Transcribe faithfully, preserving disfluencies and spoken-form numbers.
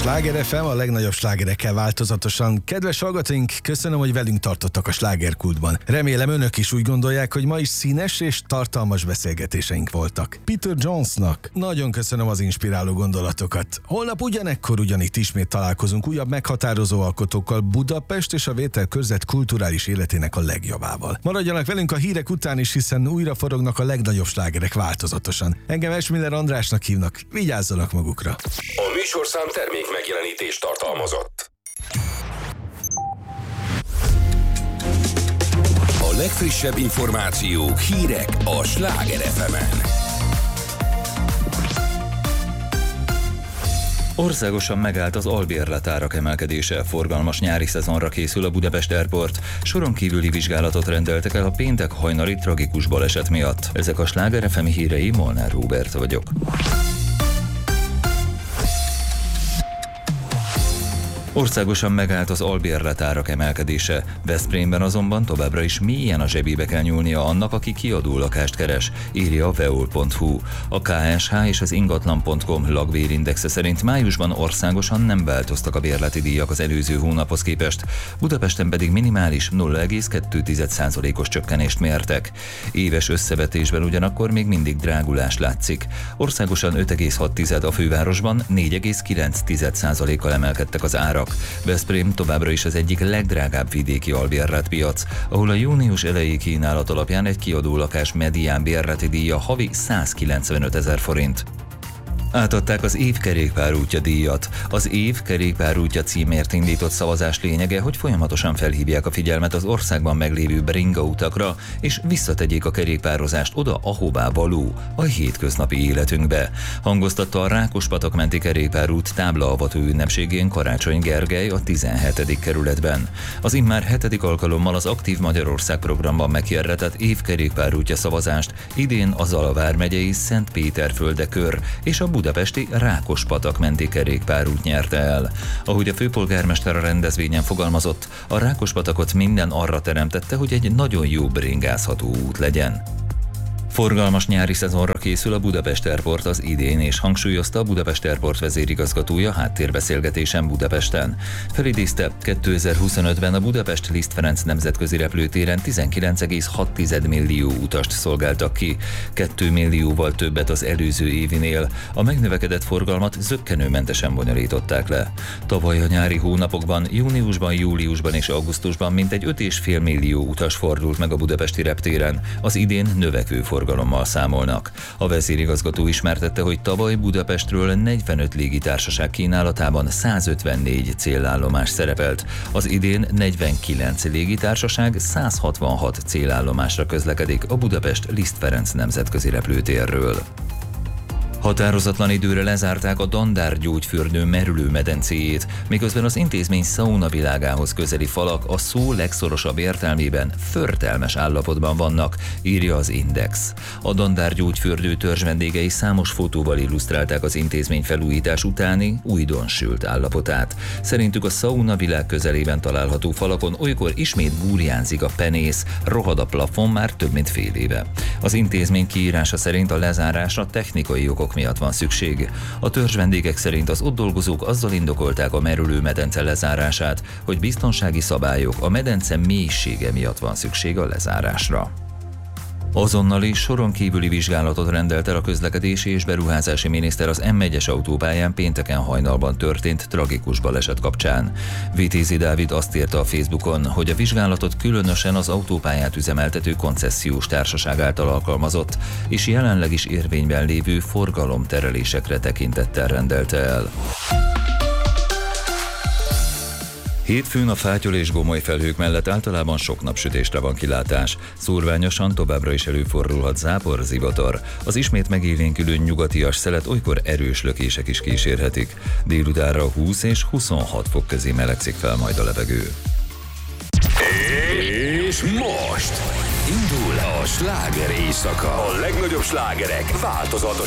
Sláger ef em, a legnagyobb slágerekkel változatosan. Kedves hallgatóink, köszönöm, hogy velünk tartottak a slágerkultban. Remélem önök is úgy gondolják, hogy ma is színes és tartalmas beszélgetéseink voltak. Peter Jonesnak nagyon köszönöm az inspiráló gondolatokat. Holnap ugyanekkor ugyanitt ismét találkozunk újabb meghatározó alkotókkal, Budapest és a Vételkörzet kulturális életének a legjobbával. Maradjanak velünk a hírek után is, hiszen újra forognak a legnagyobb slágerek változatosan. Engem Esmiller Andrásnak hívnak, vigyázzanak magukra. A műsorszám termék megjelenítést tartalmazott. A legfrissebb információk, hírek a Sláger ef emen. Országosan megállt az albérletárak emelkedése, forgalmas nyári szezonra készül a Budapest Airport. Soron kívüli vizsgálatot rendeltek el a péntek hajnali tragikus baleset miatt. Ezek a Sláger ef em hírei, Molnár Róbert vagyok. Országosan megállt az albérletárak emelkedése. Veszprémben azonban továbbra is mélyen a zsebébe kell nyúlnia annak, aki kiadó lakást keres, írja a veol pont hu. A ká es há és az ingatlan pont com lakbérindexe szerint májusban országosan nem változtak a bérleti díjak az előző hónaphoz képest, Budapesten pedig minimális nulla egész kettő százalékos csökkenést mértek. Éves összevetésben ugyanakkor még mindig drágulás látszik. Országosan öt egész hat a fővárosban, négy egész kilenc százalékkal emelkedtek az árak. Veszprém továbbra is az egyik legdrágább vidéki albérletpiac, ahol a június elejé kínálat alapján egy kiadó lakás medián bérleti díja havi százkilencvenöt ezer forint. Átadták az év kerékpárútja díjat. Az év kerékpárútja címért indított szavazás lényege, hogy folyamatosan felhívják a figyelmet az országban meglévő bringautakra, és visszategyék a kerékpározást oda, ahová való, a hétköznapi életünkbe. Hangoztatta a Rákospatak menti kerékpárút táblaavató ünnepségén Karácsony Gergely a tizenhetedik kerületben. Az immár hetedik alkalommal az Aktív Magyarország programban meghirdetett év kerékpárútja szavazást idén a Zala vármegyei Szentpéterfölde kör és a budapesti Rákospatak menti kerékpárút nyerte el. Ahogy a főpolgármester a rendezvényen fogalmazott, a Rákospatakot minden arra teremtette, hogy egy nagyon jó bringázható út legyen. Forgalmas nyári szezonra készül a Budapest Airport az idén, és hangsúlyozta a Budapest Airport vezérigazgatója háttérbeszélgetésen Budapesten. Felidézte, kétezer-huszonötben a Budapest Liszt Ferenc nemzetközi repülőtéren tizenkilenc egész hat millió utast szolgáltak ki, két millióval többet az előző évinél. A megnövekedett forgalmat zökkenőmentesen bonyolították le. Tavaly a nyári hónapokban, júniusban, júliusban és augusztusban mintegy öt egész öt millió utas fordult meg a budapesti reptéren, az idén növekvő forgalmat forgalommal számolnak. A vezérigazgató ismertette, hogy tavaly Budapestről negyvenöt légitársaság kínálatában százötvennégy célállomás szerepelt. Az idén negyvenkilenc légitársaság száz hatvanhat célállomásra közlekedik a Budapest Liszt Ferenc nemzetközi repülőtérről. Határozatlan időre lezárták a Dandár gyógyfürdő merülőmedencéjét, miközben az intézmény szaunavilágához közeli falak a szó legszorosabb értelmében förtelmes állapotban vannak, írja az Index. A Dandár gyógyfürdő törzsvendégei számos fotóval illusztrálták az intézmény felújítás utáni újdonsült állapotát. Szerintük a szaunavilág közelében található falakon olykor ismét burjánzik a penész, rohad a plafon már több mint fél éve. Az intézmény kiírása szerint a lezárásra technikai okok miatt van szükség. A törzsvendégek szerint az ott dolgozók azzal indokolták a merülőmedence lezárását, hogy biztonsági szabályok, a medence mélysége miatt van szükség a lezárásra. Azonnali soron kívüli vizsgálatot rendelt el a közlekedési és beruházási miniszter az M egyes autópályán pénteken hajnalban történt tragikus baleset kapcsán. Vitézi Dávid azt írta a Facebookon, hogy a vizsgálatot különösen az autópályát üzemeltető koncessziós társaság által alkalmazott, és jelenleg is érvényben lévő forgalomterelésekre tekintettel rendelte el. Hétfőn a fátyol és gomoly felhők mellett általában sok napsütésre van kilátás. Szórványosan továbbra is előfordulhat zápor, zivatar. Az ismét megélénkülő nyugatias szelet olykor erős lökések is kísérhetik. Délutánra húsz és huszonhat fok közé melegszik fel majd a levegő. És most indul a sláger éjszaka. A legnagyobb slágerek változatos